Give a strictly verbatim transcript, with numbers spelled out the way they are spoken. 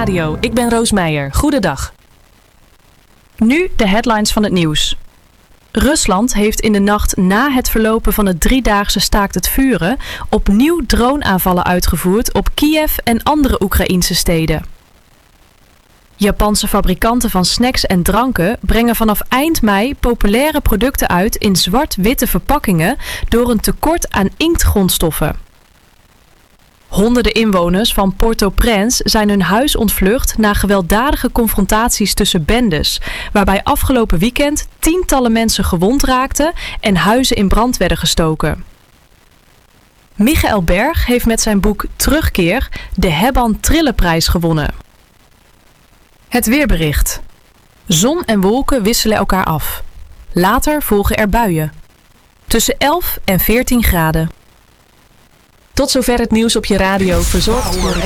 Radio. Ik ben Roos Meijer. Goedendag. Nu de headlines van het nieuws. Rusland heeft in de nacht na het verlopen van het driedaagse staakt het vuren opnieuw droneaanvallen uitgevoerd op Kiev en andere Oekraïnse steden. Japanse fabrikanten van snacks en dranken brengen vanaf eind mei populaire producten uit in zwart-witte verpakkingen door een tekort aan inktgrondstoffen. Honderden inwoners van Port-au-Prince zijn hun huis ontvlucht na gewelddadige confrontaties tussen bendes, waarbij afgelopen weekend tientallen mensen gewond raakten en huizen in brand werden gestoken. Michael Berg heeft met zijn boek Terugkeer de Hebban Trillenprijs gewonnen. Het weerbericht. Zon en wolken wisselen elkaar af. Later volgen er buien. Tussen elf en veertien graden. Tot zover het nieuws op je radio, verzorgd door